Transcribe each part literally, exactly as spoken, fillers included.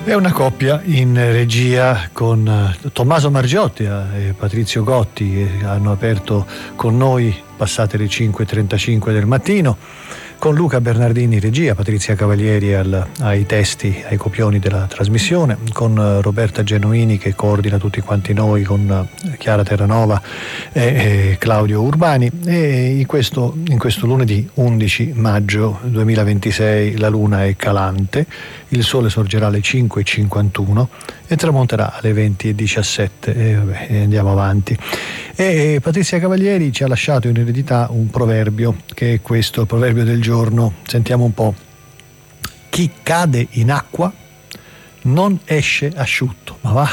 È una coppia in regia con Tommaso Margiotti e Patrizio Gotti, che hanno aperto con noi passate le cinque e trentacinque del mattino, con Luca Bernardini in regia, Patrizia Cavalieri al, ai testi, ai copioni della trasmissione, con Roberta Genuini che coordina tutti quanti noi, con Chiara Terranova e, e Claudio Urbani. E in questo, in questo lunedì undici maggio duemilaventisei la luna è calante, il sole sorgerà alle cinque e cinquantuno e tramonterà alle venti e diciassette, e vabbè, e andiamo avanti. E Patrizia Cavalieri ci ha lasciato in eredità un proverbio, che è questo, il proverbio del giorno. Sentiamo un po'. Chi cade in acqua non esce asciutto, ma va.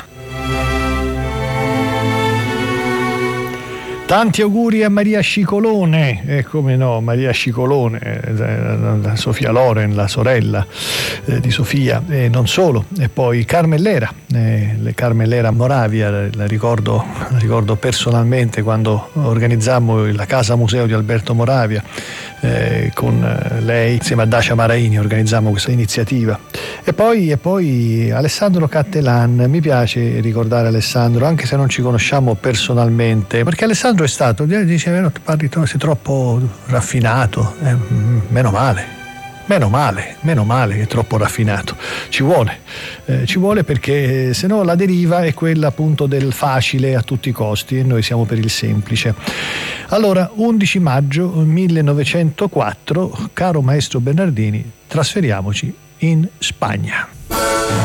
Tanti auguri a Maria Scicolone, e eh, come no, Maria Scicolone, eh, Sofia Loren, la sorella eh, di Sofia, e non solo, e poi Carmellera, eh, le Carmellera Moravia, la ricordo, la ricordo personalmente quando organizzammo la Casa Museo di Alberto Moravia, eh, con lei, insieme a Dacia Maraini, organizzammo questa iniziativa. E poi, e poi Alessandro Cattelan, mi piace ricordare Alessandro, anche se non ci conosciamo personalmente, perché Alessandro è stato, dice, no, parli, sei troppo raffinato, eh, meno male, meno male, meno male che è troppo raffinato, ci vuole, eh, ci vuole perché se no la deriva è quella appunto del facile a tutti i costi e noi siamo per il semplice. Allora, undici maggio millenovecentoquattro, caro maestro Bernardini, trasferiamoci in Spagna.